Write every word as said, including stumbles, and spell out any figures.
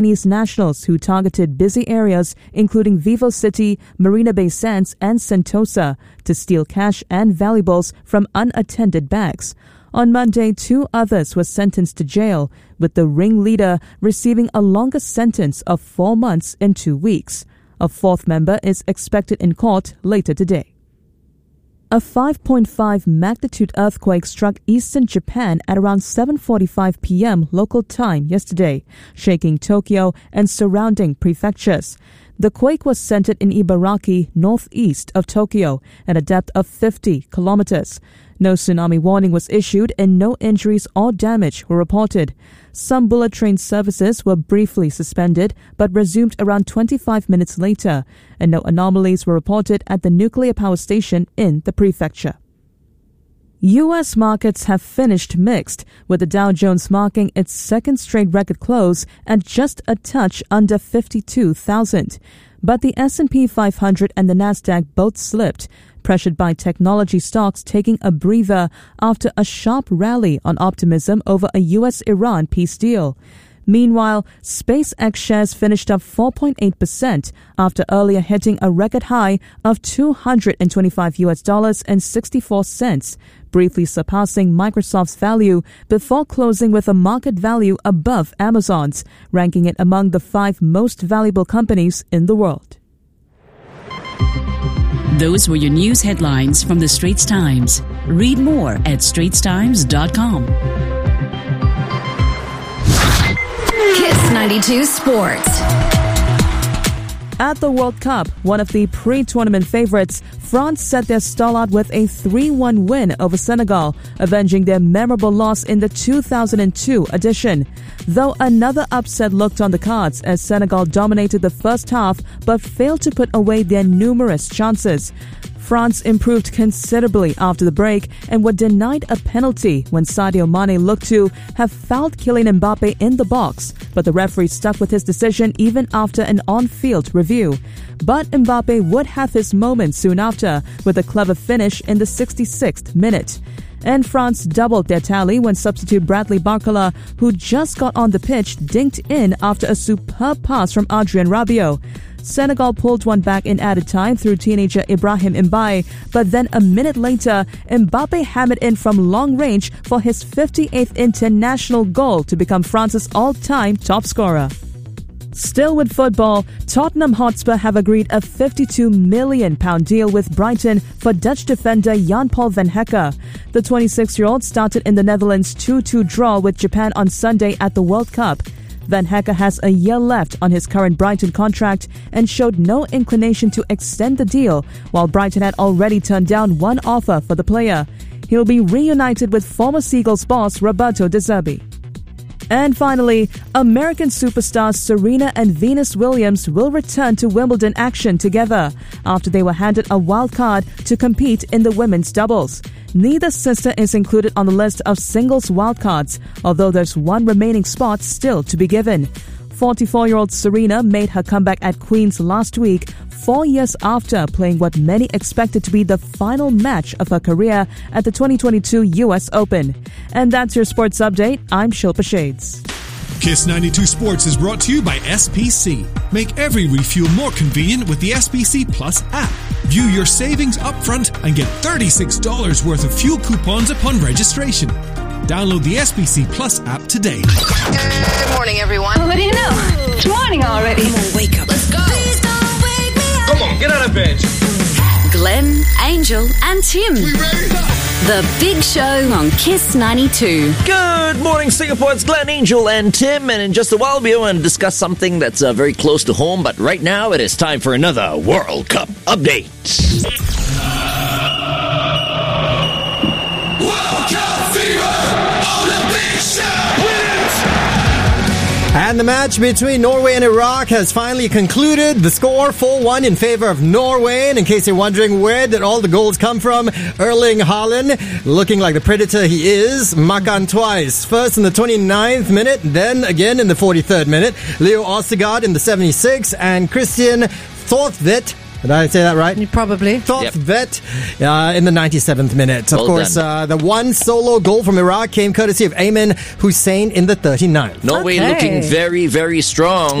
Chinese nationals who targeted busy areas including Vivo City, Marina Bay Sands and Sentosa to steal cash and valuables from unattended bags. On Monday, two others were sentenced to jail, with the ringleader receiving a longer sentence of four months and two weeks. A fourth member is expected in court later today. A five point five magnitude earthquake struck eastern Japan at around seven forty-five p.m. local time yesterday, shaking Tokyo and surrounding prefectures. The quake was centered in Ibaraki, northeast of Tokyo, at a depth of fifty kilometers. No tsunami warning was issued and no injuries or damage were reported. Some bullet train services were briefly suspended but resumed around twenty-five minutes later, and no anomalies were reported at the nuclear power station in the prefecture. U S markets have finished mixed, with the Dow Jones marking its second straight record close at just a touch under fifty-two thousand. But the S and P five hundred and the Nasdaq both slipped, pressured by technology stocks taking a breather after a sharp rally on optimism over a U S Iran peace deal. Meanwhile, SpaceX shares finished up four point eight percent after earlier hitting a record high of two hundred twenty-five U S dollars and sixty-four cents, briefly surpassing Microsoft's value before closing with a market value above Amazon's, ranking it among the five most valuable companies in the world. Those were your news headlines from the Straits Times. Read more at straits times dot com. Kiss ninety-two Sports. At the World Cup, one of the pre-tournament favorites, France set their stall out with a three one win over Senegal, avenging their memorable loss in the two thousand two edition. Though another upset looked on the cards as Senegal dominated the first half but failed to put away their numerous chances. France improved considerably after the break and were denied a penalty when Sadio Mane looked to have fouled Kylian Mbappe in the box, but the referee stuck with his decision even after an on-field review. But Mbappe would have his moment soon after with a clever finish in the sixty-sixth minute. And France doubled their tally when substitute Bradley Barcola, who just got on the pitch, dinked in after a superb pass from Adrien Rabiot. Senegal pulled one back in added time through teenager Ibrahim Mbaye, but then a minute later, Mbappe hammered in from long range for his fifty-eighth international goal to become France's all-time top scorer. Still with football, Tottenham Hotspur have agreed a fifty-two million pounds deal with Brighton for Dutch defender Jan-Paul van Hecke. The twenty-six-year-old started in the Netherlands' two two draw with Japan on Sunday at the World Cup. Van Hecke has a year left on his current Brighton contract and showed no inclination to extend the deal, while Brighton had already turned down one offer for the player. He'll be reunited with former Seagulls boss Roberto De Zerbi. And finally, American superstars Serena and Venus Williams will return to Wimbledon action together after they were handed a wild card to compete in the women's doubles. Neither sister is included on the list of singles wildcards, although there's one remaining spot still to be given. forty-four-year-old Serena made her comeback at Queen's last week, four years after playing what many expected to be the final match of her career at the twenty twenty-two U S Open. And that's your sports update. I'm Shilpa Shades. Kiss ninety-two Sports is brought to you by S P C. Make every refuel more convenient with the S P C Plus app. View your savings upfront and get thirty-six dollars worth of fuel coupons upon registration. Download the S P C Plus app today. Good morning, everyone. What do you know? It's morning already. Come on, wake up. Let's go. Please don't wake me up. Come on, get out of bed. Glenn, Angel, and Tim. We ready? The Big Show on Kiss ninety-two. Good morning, Singapore. It's Glenn, Angel, and Tim. And in just a while, we're going to discuss something that's uh, very close to home. But right now, it is time for another World Cup update. World Cup fever on the Big Show. And the match between Norway and Iraq has finally concluded. The score four one in favor of Norway. And in case you're wondering where did all the goals come from, Erling Haaland, looking like the predator he is, Makan twice. First in the twenty-ninth minute, then again in the forty-third minute. Leo Ostigard in the seventy-sixth and Christian Thorstvedt Did I say that right? Probably. Twelfth Yep. vet uh, in the ninety-seventh minute. Of Well course, uh, the one solo goal from Iraq came courtesy of Ayman Hussein in the thirty-ninth. Norway Okay. looking very, very strong.